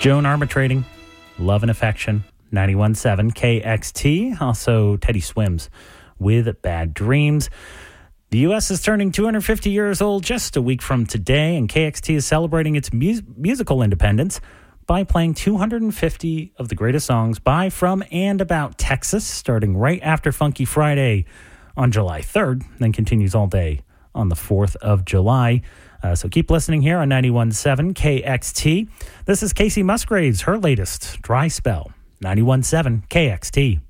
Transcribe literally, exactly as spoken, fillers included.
Joan Armatrading, Love and Affection, ninety-one point seven K X T. Also, Teddy Swims with Bad Dreams. The U S is turning two hundred fifty years old just a week from today, and K X T is celebrating its mu- musical independence by playing two hundred fifty of the greatest songs by, from, and about Texas, starting right after Funky Friday on July third, then continues all day on the fourth of July. Uh, so keep listening here on ninety-one point seven K X T. This is Casey Musgraves, her latest, Dry Spell, ninety-one point seven K X T.